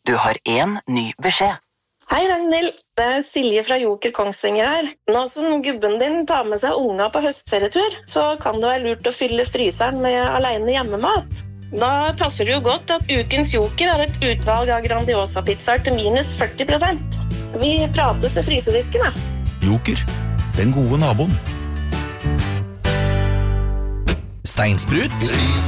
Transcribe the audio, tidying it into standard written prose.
Du har en ny beskjed. Hei Ragnhild, det Silje fra Joker Kongsvinger her. Nå som gubben din tar med seg unga på høstferietur, så kan det være lurt å fylle fryseren med alene hjemmemat. Da passer det jo godt at ukens Joker er et utvalg av Grandiosa-pizzaer til minus 40%. Vi prates ved frysedisken, da. Joker, den gode naboen. Steinsprut